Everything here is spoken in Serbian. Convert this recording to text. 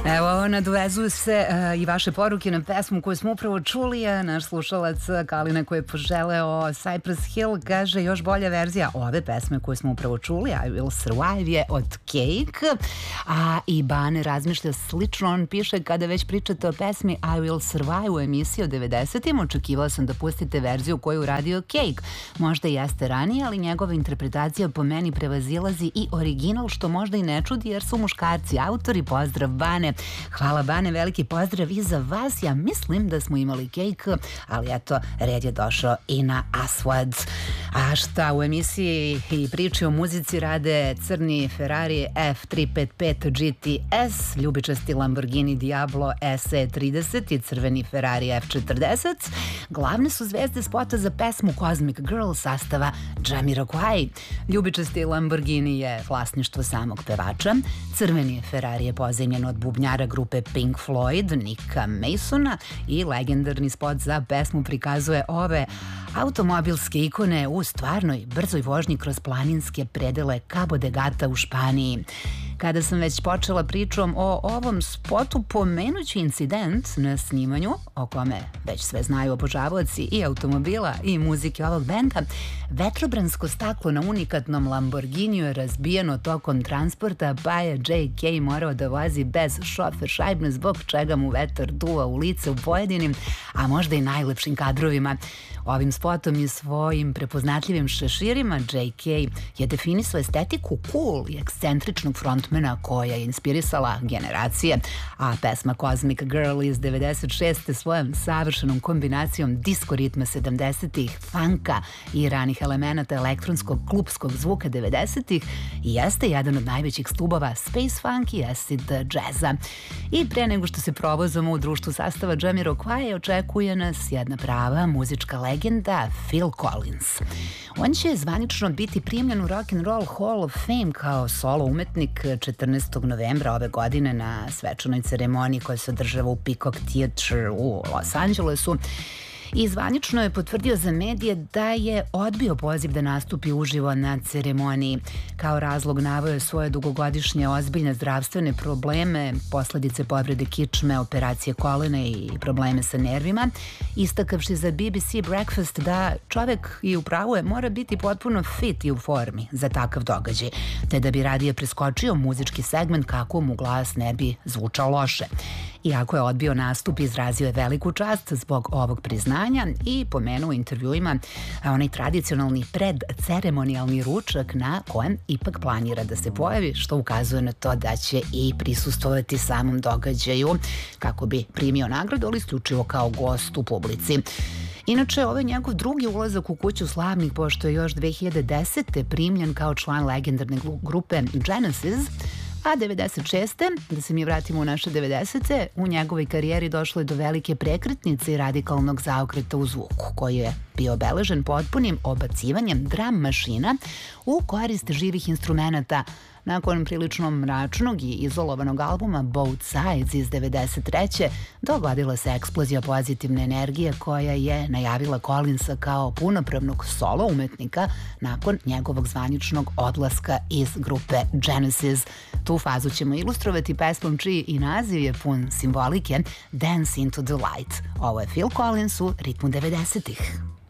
Evo, nadovezuju se i vaše poruke na pesmu koju smo upravo čuli. Naš slušalac Kalina koji je poželeo Cypress Hill kaže još bolja verzija ove pesme koju smo upravo čuli, I Will Survive, je od Cake. A i Bane razmišlja slično, on piše kada već pričate o pesmi I Will Survive u emisiji o 90-im, očekivala sam da pustite verziju koju je uradio Cake. Možda i jeste ranije, ali njegova interpretacija po meni prevazilazi i original, što možda i ne čudi jer su muškarci autori. Pozdrav Bane. Hvala Bane, veliki pozdrav i za vas. Ja mislim da smo imali Cake, ali eto, red je došao i na Aswad. A šta u emisiji i priči o muzici rade crni Ferrari F355 GTS, ljubičasti Lamborghini Diablo SE30 i crveni Ferrari F40. Glavne su zvezde spota za pesmu Cosmic Girl sastava Jamiroquai. Ljubičasti Lamborghini je vlasništvo samog pevača. Crveni Ferrari je pozajmljen od bubnjara grupe Pink Floyd, Nicka Masona, i legendarni spot za pesmu prikazuje ove automobilske ikone u stvarnoj brzoj vožnji kroz planinske predele Cabo de Gata u Španiji. Kada sam već počela pričom o ovom spotu, pomenući incident na snimanju, o kome već sve znaju obožavaoci i automobila i muzike ovog benda. Vetrobransko staklo na unikatnom Lamborghiniju je razbijeno tokom transporta, pa je J.K. morao da vozi bez šofer šajbne, zbog čega mu vetar duva u lice u pojedinim, a možda i najlepšim kadrovima. Ovim spotom i svojim prepoznatljivim šeširima J.K. je definisao estetiku cool i ekscentričnog frontmana koja je inspirisala generacije, a pesma Cosmic Girl iz 96. svojom savršenom kombinacijom disco ritma 70-ih, funka i ranih elemenata elektronskog klubskog zvuka 90-ih jeste jedan od najvećih stubova space funk i acid jazza. I pre nego što se provozamo u društvu sastava Jamiroquai, očekuje nas jedna prava muzička legenda Phil Collins. On će zvanično biti primljen u Rock and Roll Hall of Fame kao solo umetnik 14. novembra ove godine na svečanoj ceremoniji koja se održava u Peacock Theatre u Los Angelesu. I zvanično je potvrdio za medije da je odbio poziv da nastupi uživo na ceremoniji. Kao razlog naveo je svoje dugogodišnje ozbiljne zdravstvene probleme, posledice povrede kičme, operacije kolena i probleme sa nervima, istakavši za BBC Breakfast da čovek, i upravo je, mora biti potpuno fit i u formi za takav događaj, te da bi radije preskočio muzički segment kako mu glas ne bi zvučao loše. Iako je odbio nastup, izrazio je veliku čast zbog ovog priznanja i pomenuo u intervjuima onaj tradicionalni predceremonijalni ručak na kojem ipak planira da se pojavi, što ukazuje na to da će i prisustvovati samom događaju kako bi primio nagradu, ali isključivo kao gost u publici. Inače, ovo je njegov drugi ulazak u kuću slavnih, pošto je još 2010. primljen kao član legendarne grupe Genesis, a 96. da se mi vratimo u naše 90. u njegovoj karijeri došlo je do velike prekretnice i radikalnog zaokreta u zvuku, koji je bio obeležen potpunim obacivanjem drum mašina u korist živih instrumenata. Nakon prilično mračnog i izolovanog albuma Both Sides iz 93. dogodila se eksplozija pozitivne energije koja je najavila Collinsa kao punopravnog solo umetnika nakon njegovog zvaničnog odlaska iz grupe Genesis. Tu fazu ćemo ilustrovati pesmom čiji i naziv je pun simbolike, Dance into the Light. Ovo je Phil Collins u ritmu 90-ih.